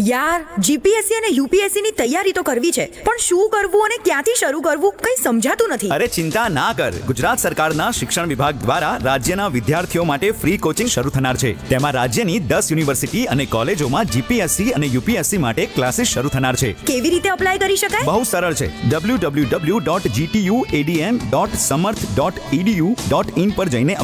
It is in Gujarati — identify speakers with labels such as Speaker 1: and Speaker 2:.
Speaker 1: યાર, જીપીએસસી અને યુપીએસસી ની તૈયારી તો કરવી છે, પણ શું કરવું અને ક્યાંથી શરૂ કરવું કંઈ સમજાતું નથી.
Speaker 2: અરે ચિંતા ના કર. ગુજરાત સરકારના શિક્ષણ વિભાગ દ્વારા રાજ્યના વિદ્યાર્થીઓ માટે ફ્રી કોચિંગ શરૂ થનાર છે. તેમાં રાજ્યની 10 યુનિવર્સિટી અને કોલેજોમાં જીપીએસસી અને યુપીએસસી માટે ક્લાસીસ શરૂ થનાર છે.
Speaker 1: કેવી રીતે અપ્લાય કરી શકાય?
Speaker 2: બહુ સરળ છે. www.gtuadm.samarth.edu.in પર જઈને